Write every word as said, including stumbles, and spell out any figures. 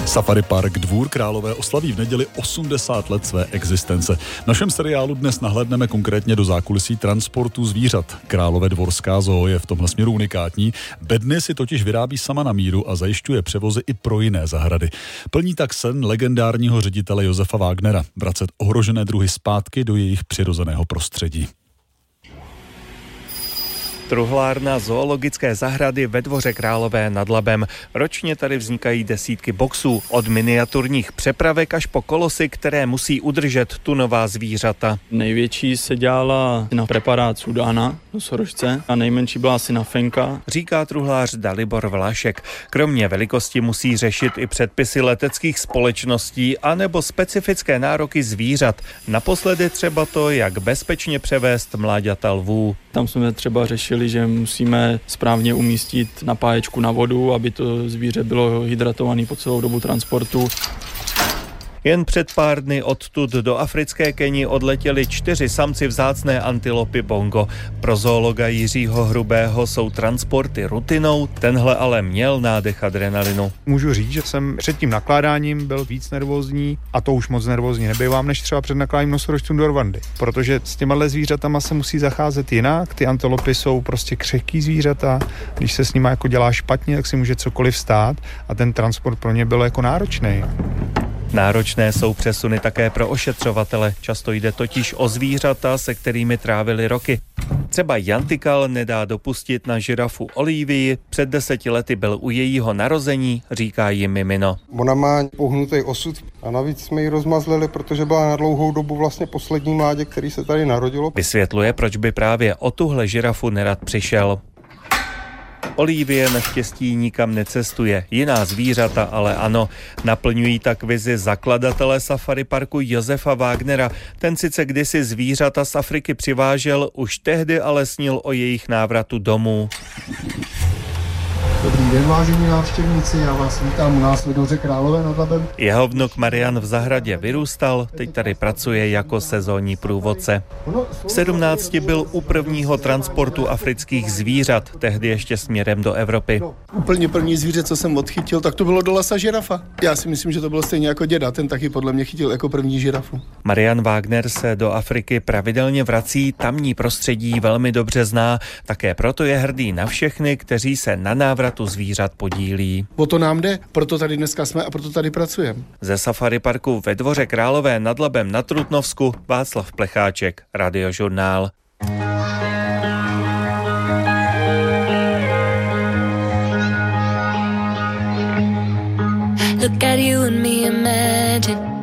Safari Park Dvůr Králové oslaví v neděli osmdesát let své existence. V našem seriálu dnes nahlédneme konkrétně do zákulisí transportu zvířat. Králové dvorská zoo je v tomhle směru unikátní. Bedny si totiž vyrábí sama na míru a zajišťuje převozy i pro jiné zahrady. Plní tak sen legendárního ředitele Josefa Wagnera vracet ohrožené druhy zpátky do jejich přirozeného prostředí. Truhlárna zoologické zahrady ve Dvoře Králové nad Labem. Ročně tady vznikají desítky boxů, od miniaturních přepravek až po kolosy, které musí udržet tu nová zvířata. Největší se dělala na preparát Sudána, nosorožce, a nejmenší byla asi na Fenka. Říká truhlář Dalibor Vlášek. Kromě velikosti musí řešit i předpisy leteckých společností anebo specifické nároky zvířat. Naposledy třeba to, jak bezpečně převést mláďata lvů. Tam jsme třeba řešili, že musíme správně umístit napáječku na vodu, aby to zvíře bylo hydratované po celou dobu transportu. Jen před pár dny odtud do africké Keni odletěli čtyři samci vzácné antilopy bongo. Pro zoologa Jiřího Hrubého jsou transporty rutinou, tenhle ale měl nádech adrenalinu. Můžu říct, že jsem před tím nakládáním byl víc nervózní a to už moc nervózní nebývám, než třeba před nakládáním nosorožcům do Rwandy. Protože s těma zvířatama se musí zacházet jinak, ty antilopy jsou prostě křehký zvířata, když se s nimi jako dělá špatně, tak si může cokoliv stát a ten transport pro ně byl jako náročný. Náročné jsou přesuny také pro ošetřovatele. Často jde totiž o zvířata, se kterými trávili roky. Třeba Jan Tykal nedá dopustit na žirafu Olivii. Před deseti lety byl u jejího narození, říká jí Mimino. Ona má pohnutý osud a navíc jsme ji rozmazlili, protože byla na dlouhou dobu vlastně poslední mládě, který se tady narodilo. Vysvětluje, proč by právě o tuhle žirafu nerad přišel. Olivie naštěstí nikam necestuje, jiná zvířata ale ano. Naplňují tak vizi zakladatele Safari Parku Josefa Wagnera. Ten sice kdysi zvířata z Afriky přivážel, už tehdy ale snil o jejich návratu domů. Dobrý den, vážení návštěvníci, já vás vítám u nás ve Dvoře Králové nad Labem. Jeho vnuk Marian v zahradě vyrůstal, teď tady pracuje jako sezónní průvodce. V sedmnácti byl u prvního transportu afrických zvířat, tehdy ještě směrem do Evropy. Úplně první zvíře, co jsem odchytil, tak to bylo do lesa žirafa. Já si myslím, že to bylo stejně jako děda, ten taky podle mě chytil jako první žirafu. Marian Wagner se do Afriky pravidelně vrací, tamní prostředí velmi dobře zná, také proto je hrdý na všechny, kteří se na návratu zvířat podílí. O to nám jde, proto tady dneska jsme a proto tady pracujeme. Ze Safari Parku ve Dvoře Králové nad Labem na Trutnovsku Václav Plecháček, Radiožurnál. Look at you and me, imagine